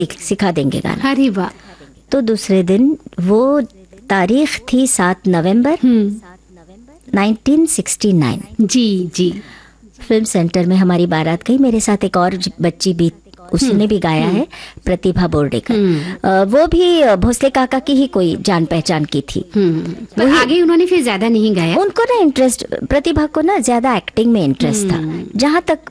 सिखा देंगे गाना। अरे वाह। तो दूसरे दिन वो तारीख थी 7 नवंबर 1969। जी जी। फिल्म सेंटर में हमारी बारात गई, मेरे साथ एक और बच्ची भी, उसने भी गाया है, प्रतिभा बोर्डेकर। वो भी भोसले काका की ही कोई जान पहचान की थी। पर आगे उन्होंने फिर ज्यादा नहीं गाया। उनको ना इंटरेस्ट, प्रतिभा को ना ज्यादा एक्टिंग में इंटरेस्ट था। जहाँ तक